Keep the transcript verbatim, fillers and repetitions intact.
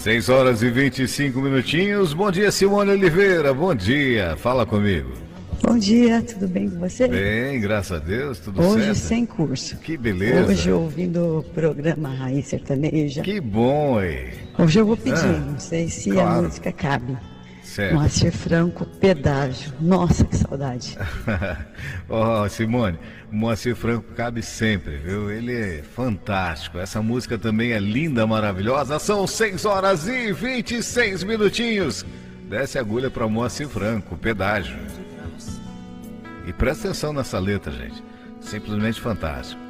seis horas e vinte e cinco minutinhos. Bom dia, Simone Oliveira. Bom dia. Fala comigo. Bom dia, tudo bem com você? Bem, graças a Deus, tudo Hoje certo. Hoje sem curso. Que beleza. Hoje ouvindo o programa Raiz Sertaneja. Que bom, hein? Hoje eu vou pedir, ah, não sei se claro. a música cabe. Certo. Moacir Franco, Pedágio. Nossa, que saudade. Ó, oh, Simone, Moacir Franco cabe sempre, viu? Ele é fantástico. Essa música também é linda, maravilhosa. São seis horas e vinte e seis minutinhos. Desce a agulha para Moacir Franco, Pedágio. E presta atenção nessa letra, gente. Simplesmente fantástico.